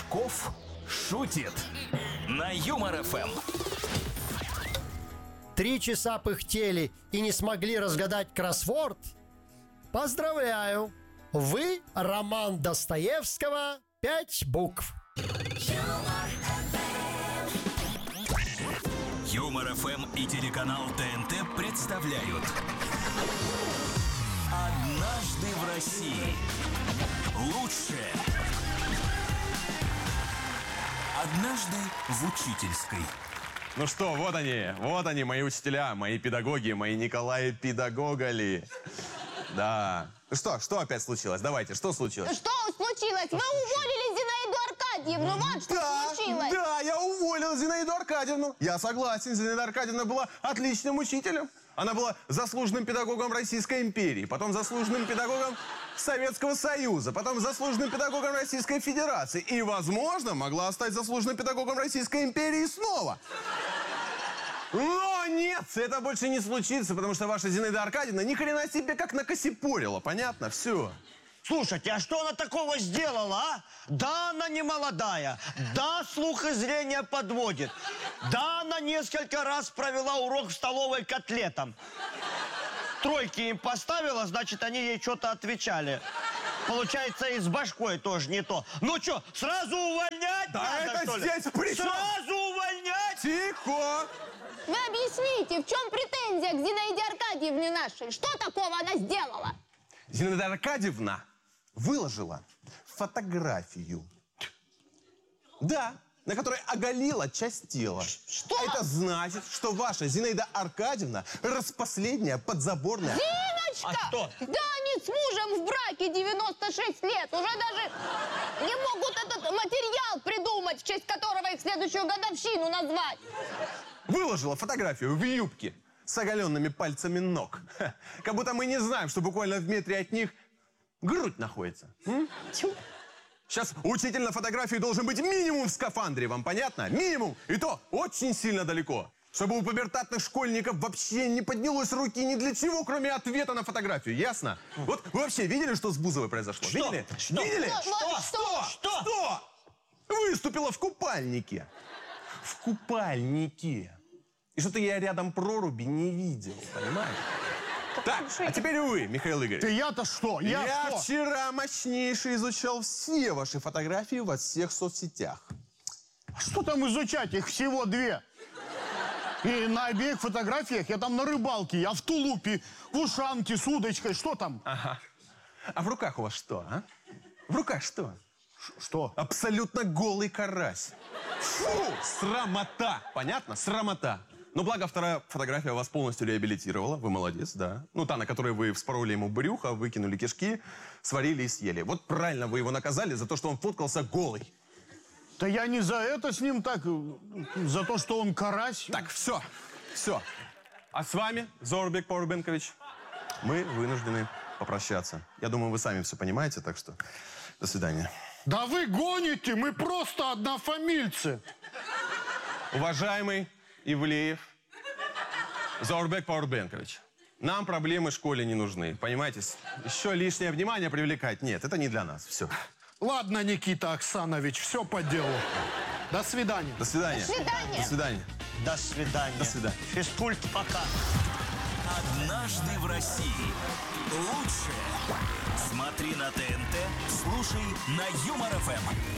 Рожков шутит на Юмор ФМ. 3 часа пыхтели и не смогли разгадать кроссворд? Поздравляю! Вы роман Достоевского «5 букв». Юмор ФМ и телеканал ТНТ представляют «Однажды в России». Лучшее. Однажды в учительской. Ну что, вот они, мои учителя, мои педагоги, мои Николаи Педагогали. Да. Ну что опять случилось? Давайте, что случилось? Что случилось? Вы уволили Зинаиду Аркадьевну, вот что случилось. Да, я уволил Зинаиду Аркадьевну. Я согласен, Зинаида Аркадьевна была отличным учителем. Она была заслуженным педагогом Российской империи, потом заслуженным педагогом Советского Союза, потом заслуженным педагогом Российской Федерации и, возможно, могла стать заслуженным педагогом Российской империи снова. Но нет, это больше не случится, потому что ваша Зинаида Аркадьевна ни хрена себе как накосипорила, понятно? Все. Слушайте, а что она такого сделала, а? Да, она не молодая. Да, слух и зрение подводит. Да, она несколько раз провела урок в столовой котлетом. Тройки им поставила, значит, они ей что-то отвечали. Получается, и с башкой тоже не то. Ну что, сразу увольнять Да надо, это что ли? здесь при чем? Сразу увольнять? Тихо! Вы объясните, в чем претензия к Зинаиде Аркадьевне нашей? Что такого она сделала? Зинаида Аркадьевна выложила фотографию. Да, на которой оголила часть тела. Что? Это значит, что ваша Зинаида Аркадьевна распоследняя подзаборная. Диночка! А что? Да они с мужем в браке 96 лет. Уже даже не могут этот материал придумать, в честь которого их следующую годовщину назвать. Выложила фотографию в юбке с оголенными пальцами ног. Ха, как будто мы не знаем, что буквально в метре от них грудь находится. Сейчас учитель на фотографии должен быть минимум в скафандре, вам понятно? Минимум. И то очень сильно далеко. Чтобы у пубертатных школьников вообще не поднялось руки ни для чего, кроме ответа на фотографию. Ясно? Вот вы вообще видели, что с Бузовой произошло? Что? Видели? Что? Видели? Что? Выступила в купальнике. В купальнике. И что-то я рядом проруби не видел, понимаешь? Так, а теперь вы, Михаил Игоревич. Ты я-то что? Я что? вчера мощнейше изучал все ваши фотографии во всех соцсетях. Что там изучать? Их всего 2. И на обеих фотографиях я там на рыбалке, я в тулупе, в ушанке с удочкой. Что там? Ага. А в руках у вас что, а? В руках что? Что? Абсолютно голый карась. Фу, срамота. Понятно? Срамота. Но благо вторая фотография вас полностью реабилитировала. Вы молодец, да. Ну, та, на которой вы вспороли ему брюхо, выкинули кишки, сварили и съели. Вот правильно вы его наказали за то, что он фоткался голый. Да я не за это с ним так, за то, что он карась. Так, все. А с вами, Зорбек Порбенкович, мы вынуждены попрощаться. Я думаю, вы сами все понимаете, так что до свидания. Да вы гоните, мы просто однофамильцы. Уважаемый Ивлеев Зорбек Порбенкович, нам проблемы в школе не нужны, понимаете? Еще лишнее внимание привлекать нет, это не для нас, все. Ладно, Никита Оксанович, все по делу. До свидания. До свидания. До свидания. До свидания. До свидания. До свидания. Физкульт пока. «Однажды в России». Лучшее. Смотри на ТНТ, слушай на Юмор ФМ.